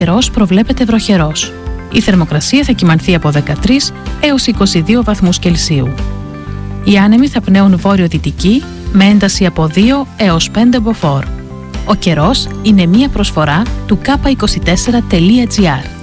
καιρός προβλέπεται βροχερός. Η θερμοκρασία θα κυμανθεί από 13 έως 22 βαθμούς Κελσίου. Οι άνεμοι θα πνέουν βόρειο-δυτική με ένταση από 2 έως 5 μποφόρ. Ο καιρός είναι μία προσφορά του k24.gr.